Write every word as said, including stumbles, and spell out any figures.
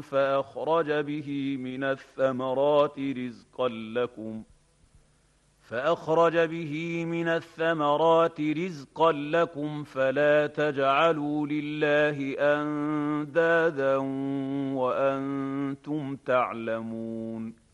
فأخرج به من الثمرات رزقا لكم فأخرج به من الثمرات رزقا لكم فلا تجعلوا لله أندادا وأنتم تعلمون